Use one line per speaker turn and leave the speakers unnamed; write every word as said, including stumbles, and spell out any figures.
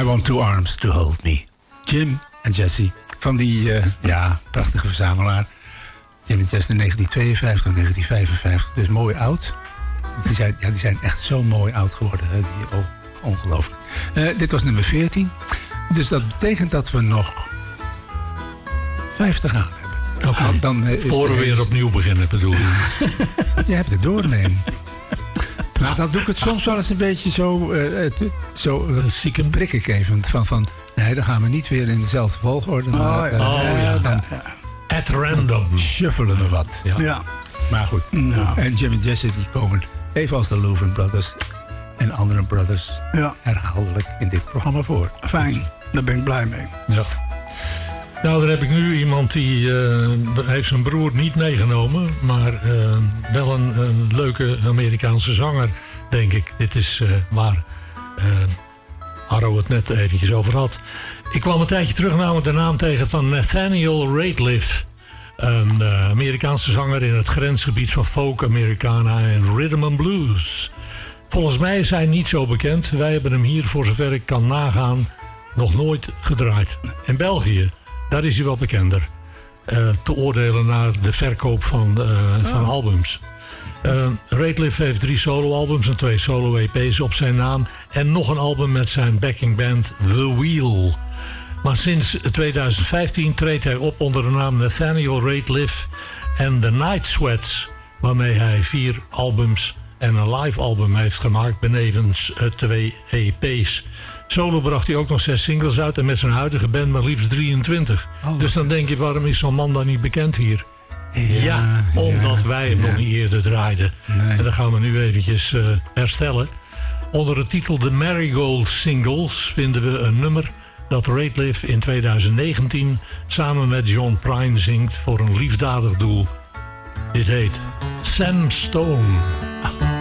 I Want Two Arms to Hold Me. Jim en Jesse van die uh, ja, prachtige verzamelaar. Jim en Jesse in negentien tweeënvijftig, negentien vijfenvijftig. Dus mooi oud. Die zijn, ja, die zijn echt zo mooi oud geworden. Hè? Die, oh, ongelooflijk. Uh, dit was nummer veertien. Dus dat betekent dat we nog vijftig aan hebben.
Oké, okay. Dan uh, voor we weer opnieuw beginnen bedoel je?
Je hebt het doornemen. Nou, dan doe ik het soms wel eens een beetje zo, uh, zo uh, zieke prikken even. Van, van, nee, dan gaan we niet weer in dezelfde volgorde.
Oh,
maar, uh,
oh ja.
Dan
at random.
Shuffelen we wat.
Ja. ja.
Maar goed. Nou. En Jim en Jesse die komen even als de Louvin Brothers en andere brothers ja. herhaaldelijk in dit programma voor.
Fijn, daar ben ik blij mee.
Ja. Nou, dan heb ik nu iemand die uh, heeft zijn broer niet meegenomen, maar uh, wel een, een leuke Amerikaanse zanger, denk ik. Dit is uh, waar uh, Harro het net eventjes over had. Ik kwam een tijdje terug namelijk de naam tegen van Nathaniel Rateliff. Een uh, Amerikaanse zanger in het grensgebied van folk, Americana en rhythm and blues. Volgens mij is hij niet zo bekend. Wij hebben hem hier, voor zover ik kan nagaan, nog nooit gedraaid. In België, daar is hij wel bekender. Uh, te oordelen naar de verkoop van, uh, oh. van albums. Uh, Rateliff heeft drie soloalbums en twee solo-E P's op zijn naam. En nog een album met zijn backingband The Wheel. Maar sinds twintig vijftien treedt hij op onder de naam Nathaniel Rateliff en The Night Sweats, waarmee hij vier albums en een live album heeft gemaakt, benevens uh, twee E P's. Solo bracht hij ook nog zes singles uit en met zijn huidige band maar liefst drieëntwintig. Oh, dus dan denk je, waarom is zo'n man dan niet bekend hier? Ja, ja omdat ja, wij hem ja. nog niet eerder draaiden. Nee. En dat gaan we nu eventjes uh, herstellen. Onder de titel The Marigold Singles vinden we een nummer dat Rateliff in twintig negentien samen met John Prine zingt voor een liefdadig doel. Dit heet Sam Stone.